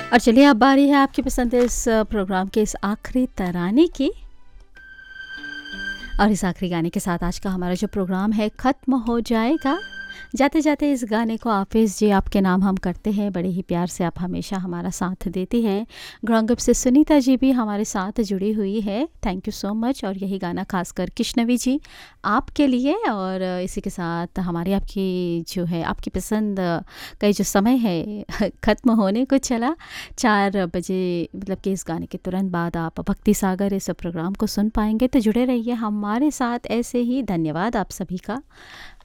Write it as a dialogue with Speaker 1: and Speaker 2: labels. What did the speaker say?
Speaker 1: और चलिए अब बारी है आपकी पसंद है इस प्रोग्राम के इस आखिरी तराने की। और इस आखिरी गाने के साथ आज का हमारा जो प्रोग्राम है ख़त्म हो जाएगा। जाते जाते इस गाने को हाफिज़ जी आपके नाम हम करते हैं। बड़े ही प्यार से आप हमेशा हमारा साथ देती हैं। ग्रांगअप से सुनीता जी भी हमारे साथ जुड़ी हुई है, थैंक यू सो मच। और यही गाना खासकर किशनवी जी आपके लिए। और इसी के साथ हमारी आपकी जो है आपकी पसंद का जो समय है ख़त्म होने को चला। 4 बजे मतलब कि इस गाने के तुरंत बाद आप भक्ति सागर इस प्रोग्राम को सुन पाएंगे, तो जुड़े रहिए हमारे साथ ऐसे ही। धन्यवाद आप सभी का।